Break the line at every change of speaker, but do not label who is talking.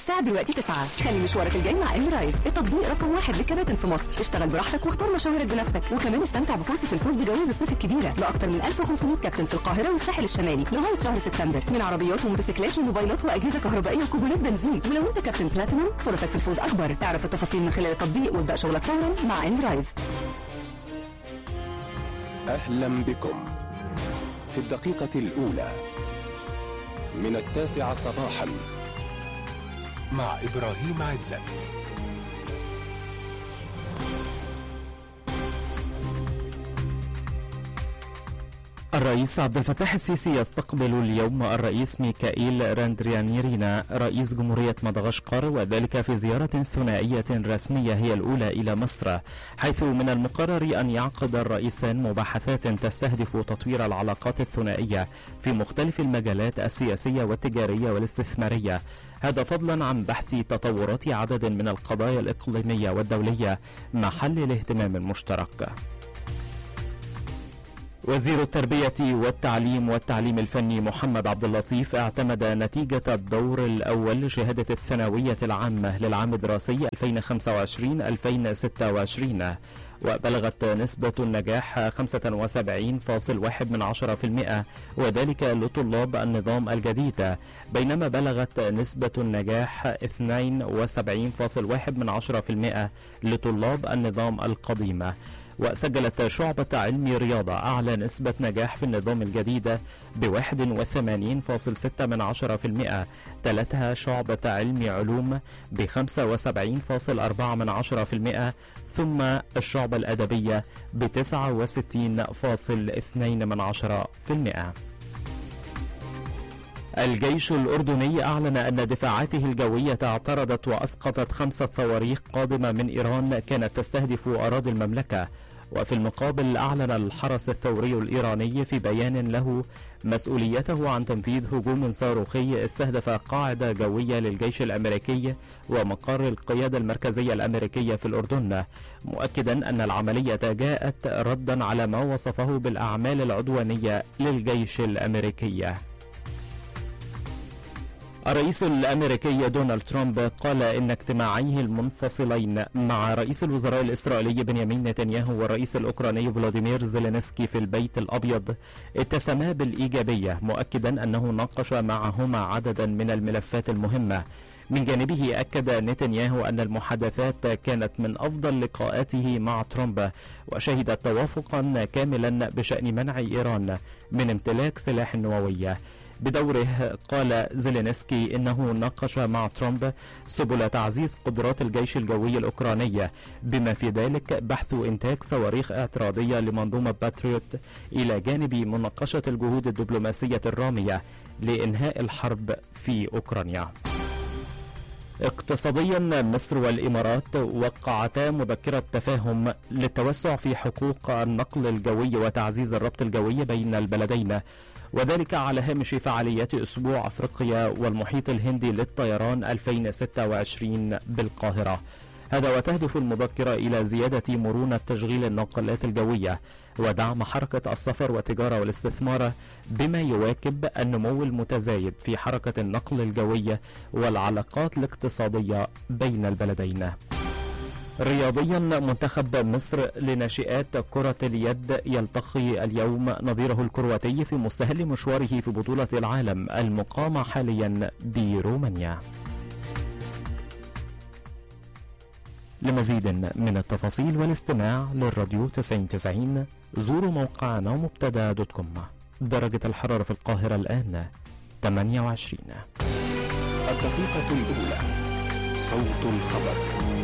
الساعة دلوقتي 9. خلي مشوارك الجاي مع ام رايف، التطبيق رقم 1 للكباتن في مصر. اشتغل براحتك واختار مشاويرك بنفسك، وكمان استمتع بفرصة الفوز بجوائز الصيف الكبيرة لأكثر من 1500 كابتن في القاهرة والساحل الشمالي لغاية شهر سبتمبر، من عربيات وموتوسيكلات لموبايلات وأجهزة كهربائية وكوبونات بنزين. ولو انت كابتن بلاتينوم فرصك في الفوز أكبر. اعرف التفاصيل من خلال التطبيق وابدأ شغلك فورا مع ام رايف.
أهلا بكم في الدقيقة الأولى من 9 صباحا مع إبراهيم عزت.
الرئيس عبد الفتاح السيسي يستقبل اليوم الرئيس ميكائيل راندريانيرينا رئيس جمهورية مدغشقر، وذلك في زيارة ثنائية رسمية هي الأولى إلى مصر، حيث من المقرر أن يعقد الرئيسان مباحثات تستهدف تطوير العلاقات الثنائية في مختلف المجالات السياسية والتجارية والاستثمارية، هذا فضلا عن بحث تطورات عدد من القضايا الإقليمية والدولية محل الاهتمام المشترك. وزير التربية والتعليم الفني محمد عبد اللطيف اعتمد نتيجة الدور الأول لشهادة الثانوية العامة للعام الدراسي 2025-2026، وبلغت نسبة النجاح 75.1%، وذلك لطلاب النظام الجديد، بينما بلغت نسبة النجاح 72.1% لطلاب النظام القديم. وسجلت شعبة علم رياضة أعلى نسبة نجاح في النظام الجديد ب81.6%، تلتها شعبة علم علوم ب75.4%، ثم الشعبة الأدبية ب69.2%. الجيش الأردني أعلن أن دفاعاته الجوية اعترضت وأسقطت 5 صواريخ قادمة من إيران كانت تستهدف أراضي المملكة. وفي المقابل أعلن الحرس الثوري الإيراني في بيان له مسؤوليته عن تنفيذ هجوم صاروخي استهدف قاعدة جوية للجيش الأمريكي ومقر القيادة المركزية الأمريكية في الأردن، مؤكدا أن العملية جاءت ردا على ما وصفه بالأعمال العدوانية للجيش الأمريكي. الرئيس الأمريكي دونالد ترامب قال إن اجتماعيه المنفصلين مع رئيس الوزراء الإسرائيلي بنيامين نتنياهو والرئيس الأوكراني فلاديمير زيلينسكي في البيت الأبيض اتسما بالإيجابية، مؤكدا أنه ناقش معهما عددا من الملفات المهمة. من جانبه أكد نتنياهو أن المحادثات كانت من أفضل لقاءاته مع ترامب، وشهدت توافقا كاملا بشأن منع إيران من امتلاك سلاح نووي. بدوره قال زيلينسكي إنه ناقش مع ترامب سبل تعزيز قدرات الجيش الجوي الأوكراني، بما في ذلك بحث إنتاج صواريخ اعتراضية لمنظومة باتريوت، إلى جانب مناقشة الجهود الدبلوماسية الرامية لإنهاء الحرب في أوكرانيا. اقتصاديا، مصر والإمارات وقعتا مذكرة تفاهم للتوسع في حقوق النقل الجوي وتعزيز الربط الجوي بين البلدين، وذلك على هامش فعاليات أسبوع أفريقيا والمحيط الهندي للطيران 2026 بالقاهرة. هذا وتهدف المذكرة إلى زيادة مرونة تشغيل الناقلات الجوية ودعم حركة السفر والتجارة والاستثمار، بما يواكب النمو المتزايد في حركة النقل الجوي والعلاقات الاقتصادية بين البلدين. رياضيا، منتخب مصر لناشئات كرة اليد يلتقي اليوم نظيره الكرواتي في مستهل مشواره في بطولة العالم المقامة حاليا برومانيا. لمزيد من التفاصيل والاستماع للراديو 9090 زوروا موقعنا مبتدا.com. درجة الحرارة في القاهرة الآن 28.
الدقيقة الأولى، صوت الخبر.